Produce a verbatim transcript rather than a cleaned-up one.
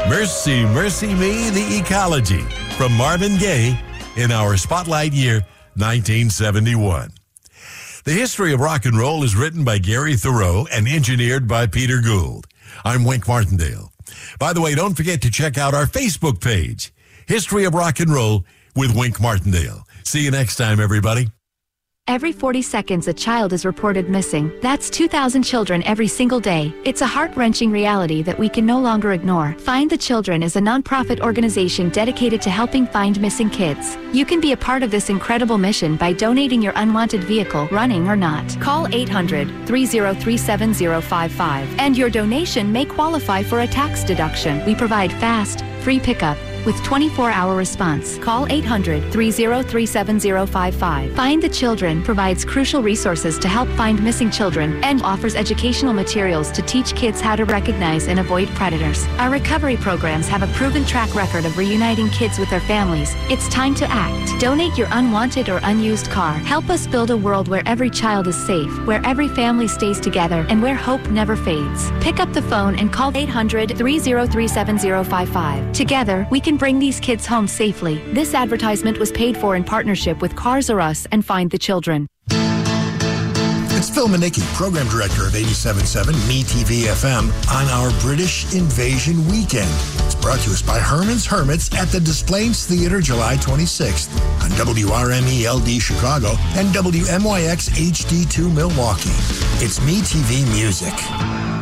Mercy, Mercy Me, the Ecology from Marvin Gaye in our Spotlight year, nineteen seventy-one. The history of rock and roll is written by Gary Thoreau and engineered by Peter Gould. I'm Wink Martindale. By the way, don't forget to check out our Facebook page, History of Rock and Roll with Wink Martindale. See you next time, everybody. Every forty seconds, a child is reported missing. That's two thousand children every single day. It's a heart-wrenching reality that we can no longer ignore. Find the Children is a nonprofit organization dedicated to helping find missing kids. You can be a part of this incredible mission by donating your unwanted vehicle, running or not. Call eight hundred, three oh three, seven oh five five, and your donation may qualify for a tax deduction. We provide fast, free pickup with twenty-four hour response. Call eight hundred, three oh three, seven oh five five. Find the Children provides crucial resources to help find missing children and offers educational materials to teach kids how to recognize and avoid predators. Our recovery programs have a proven track record of reuniting kids with their families. It's time to act. Donate your unwanted or unused car. Help us build a world where every child is safe, where every family stays together, and where hope never fades. Pick up the phone and call eight hundred, three oh three, seven oh five five. Together, we can bring these kids home safely. This advertisement was paid for in partnership with Cars R Us and Find the Children. It's Phil Manicki, Program Director of eighty-seven point seven Me T V F M on our British Invasion Weekend. It's brought to us by Herman's Hermits at the Des Plaines Theater July twenty-sixth on W R M E L D Chicago and W M Y X H D two Milwaukee. It's Me T V Music.